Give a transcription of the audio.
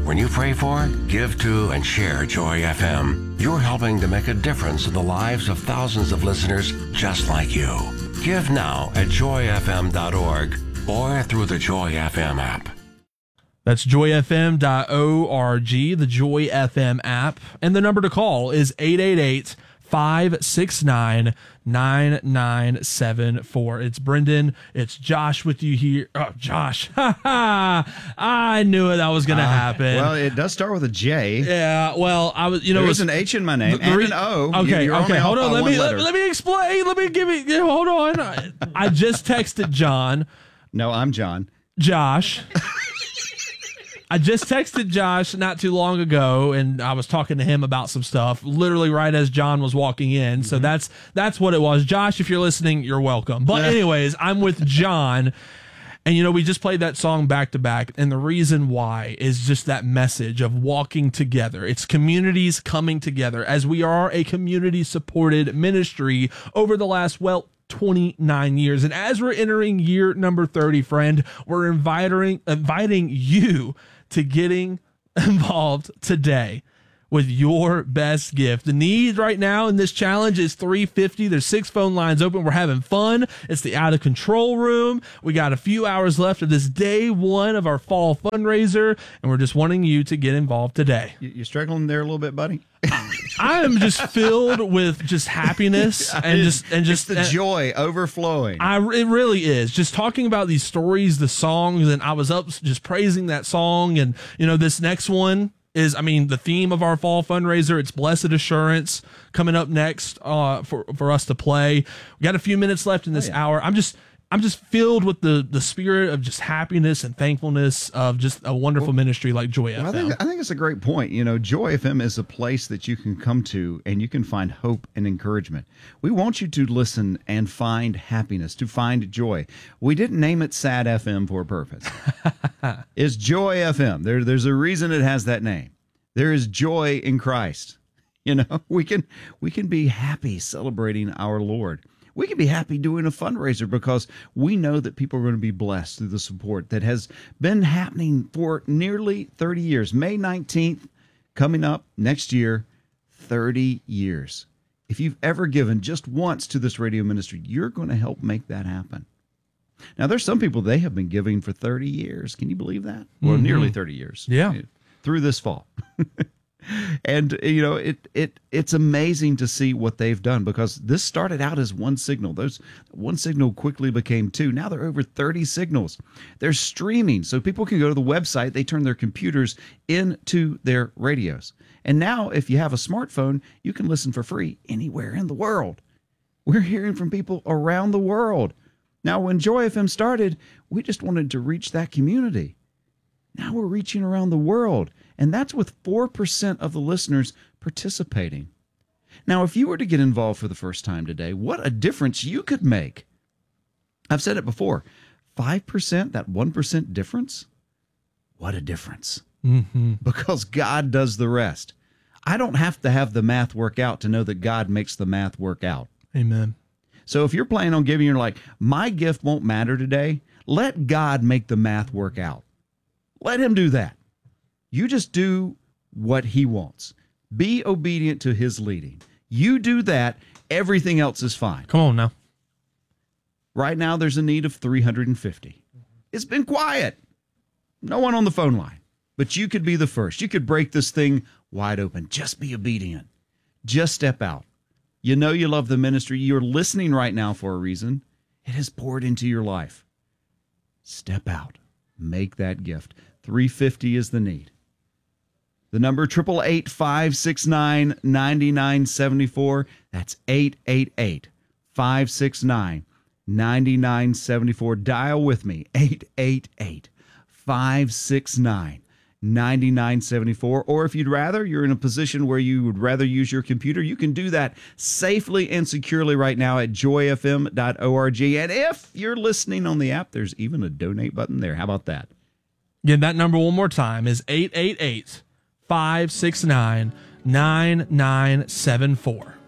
When you pray for, give to, and share Joy FM, you're helping to make a difference in the lives of thousands of listeners just like you. Give now at joyfm.org or through the Joy FM app. That's joyfm.org, the Joy FM app. And the number to call is 888-569-9974. It's Brendan. It's Josh with you here. Oh, Josh. I knew it. Was going to happen. Well, it does start with a J. Yeah, well, I was, there's an H in my name and an O. Okay, hold on. Let me explain. Hold on. I just texted John. No, I'm John. Josh. I just texted Josh not too long ago, and I was talking to him about some stuff, literally right as John was walking in. So that's what it was. Josh, if you're listening, you're welcome. But anyways, I'm with John, and we just played that song back to back, and the reason why is just that message of walking together. It's communities coming together, as we are a community-supported ministry over the last, 29 years. And as we're entering year number 30, friend, we're inviting you to getting involved today with your best gift. The need right now in this challenge is $350. There's 6 phone lines open. We're having fun. It's the Out of Control room. We got a few hours left of this day one of our fall fundraiser, and we're just wanting you to get involved today. You struggling there a little bit, buddy? I am just filled with just happiness and just the joy overflowing. It really is. Just talking about these stories, the songs, and I was up just praising that song. And this next one is, the theme of our fall fundraiser. It's Blessed Assurance coming up next for us to play. We got a few minutes left in this hour. I'm just filled with the spirit of just happiness and thankfulness of just a wonderful ministry like Joy FM. I think it's a great point. Joy FM is a place that you can come to and you can find hope and encouragement. We want you to listen and find happiness, to find joy. We didn't name it Sad FM for a purpose. It's Joy FM. There's a reason it has that name. There is joy in Christ. We can be happy celebrating our Lord. We can be happy doing a fundraiser because we know that people are going to be blessed through the support that has been happening for nearly 30 years. May 19th, coming up next year, 30 years. If you've ever given just once to this radio ministry, you're going to help make that happen. Now, there's some people, they have been giving for 30 years. Can you believe that? Well, nearly 30 years. Yeah. Through this fall. And, it's amazing to see what they've done because this started out as one signal. Those one signal quickly became 2. Now there are over 30 signals. They're streaming, so people can go to the website. They turn their computers into their radios. And now if you have a smartphone, you can listen for free anywhere in the world. We're hearing from people around the world. Now, when Joy FM started, we just wanted to reach that community. Now we're reaching around the world, and that's with 4% of the listeners participating. Now, if you were to get involved for the first time today, what a difference you could make. I've said it before, 5%, that 1% difference, what a difference. Because God does the rest. I don't have to have the math work out to know that God makes the math work out. Amen. So if you're planning on giving, you're like, my gift won't matter today, let God make the math work out. Let him do that. You just do what he wants. Be obedient to his leading. You do that, everything else is fine. Come on now. Right now, there's a need of 350. It's been quiet. No one on the phone line. But you could be the first. You could break this thing wide open. Just be obedient. Just step out. You know you love the ministry. You're listening right now for a reason. It has poured into your life. Step out. Make that gift. 350 is the need. The number 888-569-9974. That's 888-569-9974. Dial with me. 888-569-9974. Or if you'd rather, you're in a position where you would rather use your computer, you can do that safely and securely right now at joyfm.org. And if you're listening on the app, there's even a donate button there. How about that? Again, that number one more time is 888-569-9974.